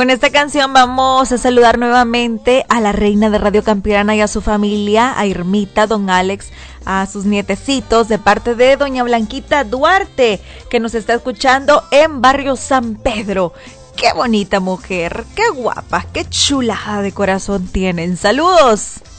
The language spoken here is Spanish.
Con esta canción vamos a saludar nuevamente a la reina de Radio Campirana y a su familia, a Irmita, don Alex, a sus nietecitos de parte de doña Blanquita Duarte, que nos está escuchando en Barrio San Pedro. Qué bonita mujer, qué guapa, qué chulada de corazón tienen. ¡Saludos!